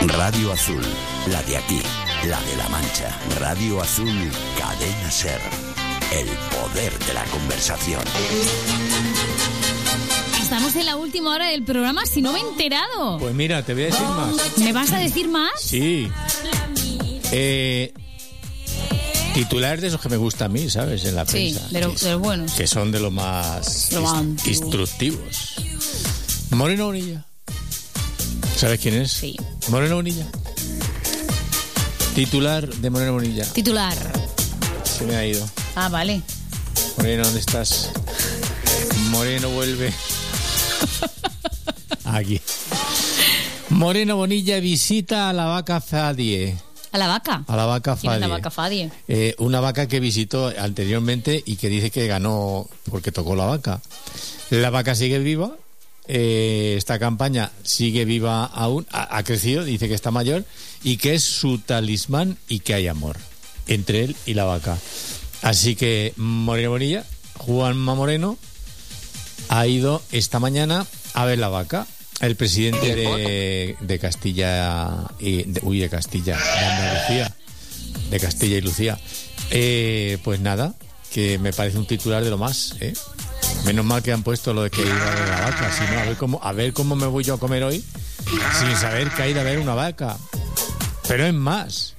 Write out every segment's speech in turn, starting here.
Radio Azul, la de aquí, la de La Mancha. Radio Azul, Cadena SER. El poder de la conversación. Estamos en la última hora del programa, si no me he enterado. Pues mira, te voy a decir más. ¿Me vas a decir más? Sí. Titulares de esos que me gustan a mí, ¿sabes? En la prensa. Sí, de los buenos. Que son de los más instructivos. Moreno Bonilla. ¿Sabes quién es? Sí. Moreno Bonilla. Titular de Moreno Bonilla. Titular. Se me ha ido. Ah, vale. Moreno, ¿dónde estás? Moreno, vuelve. Aquí. Moreno Bonilla visita a la vaca Fadie. ¿A la vaca? A la vaca Fadie. ¿Quién es la vaca Fadie? Una vaca que visitó anteriormente y que dice que ganó porque tocó la vaca. La vaca sigue viva. Esta campaña sigue viva aún. Ha crecido, dice que está mayor y que es su talismán y que hay amor entre él y la vaca. Así que Moreno Bonilla, Juanma Moreno, ha ido esta mañana a ver la vaca. El presidente de Castilla de Castilla, de Andalucía, de Castilla y Lucía. Pues nada, que me parece un titular de lo más, Menos mal que han puesto lo de que ir a ver la vaca, si no, a ver cómo me voy yo a comer hoy sin saber que ha ido a ver una vaca. Pero es más.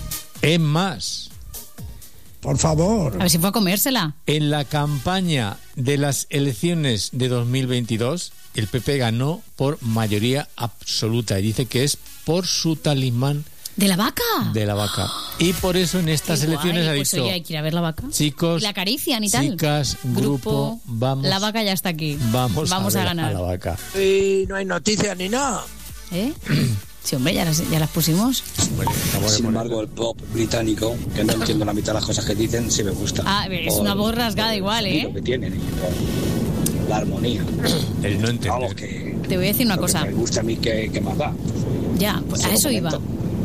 Por favor. A ver si fue a comérsela. En la campaña de las elecciones de 2022, el PP ganó por mayoría absoluta y dice que es por su talismán. ¿De la vaca? De la vaca. Y por eso en estas elecciones ha pues dicho... Oye, hay que ir a ver la vaca. Chicos, la acarician y tal. Chicas, grupo, vamos... La vaca ya está aquí. Vamos a ganar. A la vaca. Y no hay noticias ni nada. Sí, hombre, ya las pusimos. Bueno, sin embargo, el pop británico, que no entiendo la mitad de las cosas que dicen, sí me gusta. Ah, es una voz rasgada igual, Lo que tienen, la armonía. El no entender. Vamos, que te voy a decir una cosa. Me gusta a mí que más da. Ya, pues a eso iba.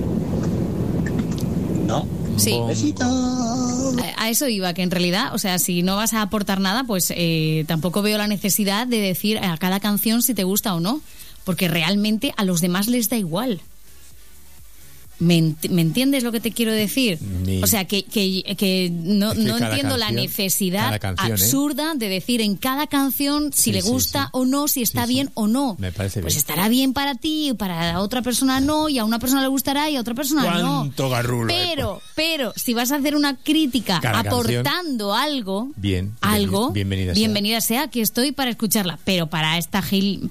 ¿No? Sí. Besito. A eso iba, que en realidad, o sea, si no vas a aportar nada, pues tampoco veo la necesidad de decir a cada canción si te gusta o no, porque realmente a los demás les da igual. ¿Me entiendes lo que te quiero decir? O sea, que no entiendo la necesidad absurda de decir en cada canción si le gusta o no, si está bien o no. Me parece pues bien. Estará bien para ti, para otra persona no, y a una persona le gustará y a otra persona no. ¿Cuánto garrulo? Pero si vas a hacer una crítica cada aportando canción, algo, bienvenida sea, aquí estoy para escucharla. Pero para esta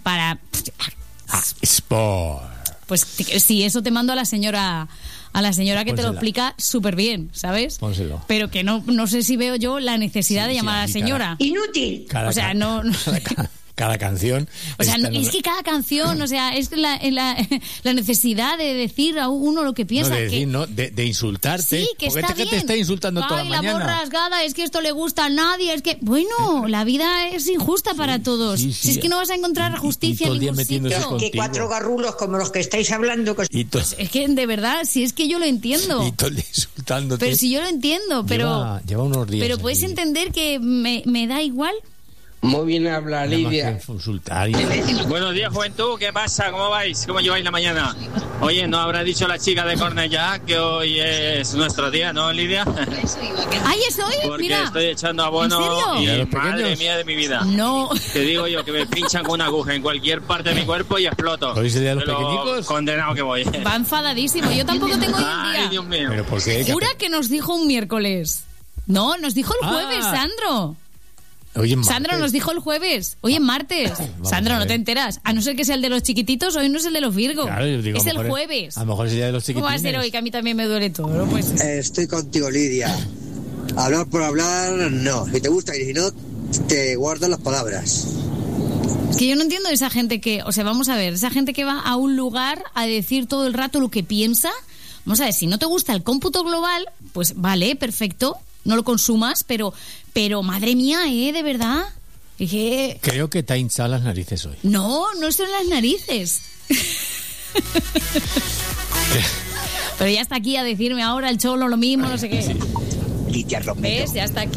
Sport. Pues sí, eso te mando a la señora que Pónsela. Te lo explica súper bien, ¿sabes? Pónselo. Pero que no sé si veo yo la necesidad de llamar a la señora. Inútil. No. Cada canción. O sea, es que cada canción, o sea, es la necesidad de decir a uno lo que piensa. No, de decir, no, de insultarte. Sí, que porque está bien. te está insultando toda la mañana. La voz rasgada, es que esto le gusta a nadie, es que... Bueno, la vida es injusta para todos. Sí. Si es que no vas a encontrar justicia en ningún sitio. Que 4 garrulos como los que estáis hablando... Pues es que, de verdad, si es que yo lo entiendo. Y todo el día insultándote. Pero si yo lo entiendo, pero... Lleva unos días. Pero puedes aquí. entender que me da igual... Muy bien habla Lidia. Buenos días, juventud. ¿Qué pasa? ¿Cómo vais? ¿Cómo lleváis la mañana? Oye, ¿no habrá dicho la chica de Cornellá que hoy es nuestro día, no, Lidia? ¡Ay, es hoy! Porque mira. estoy echando abono y madre mía de mi vida. No. Te digo yo que me pinchan con una aguja en cualquier parte de mi cuerpo y exploto. ¿Hoy es el día de los pequeñicos? Condenado que voy. Va enfadadísimo. Yo tampoco tengo hoy un día. Ay, Dios mío. ¿Pero por qué? Jura que nos dijo un miércoles. No, nos dijo el jueves, Sandro. Hoy en Sandro nos dijo el jueves, hoy en martes. Sandro, no te enteras. A no ser que sea el de los chiquititos, hoy no es el de los Virgo. Claro, yo digo, es el jueves. A lo mejor es el día de los chiquitines. ¿Cómo va a ser hoy? Que a mí también me duele todo. No puede ser. Estoy contigo, Lidia. Hablar por hablar, no. Si te gusta y si no, te guardas las palabras. Es que yo no entiendo esa gente que... O sea, vamos a ver, esa gente que va a un lugar a decir todo el rato lo que piensa. Vamos a ver, si no te gusta el cómputo global, pues vale, perfecto, no lo consumas, pero madre mía, de verdad... Creo que te ha hinchado las narices hoy. No son las narices. Pero ya está aquí a decirme ahora el cholo lo mismo, no sé qué. Lidia Romero. ¿Ves? Ya está aquí.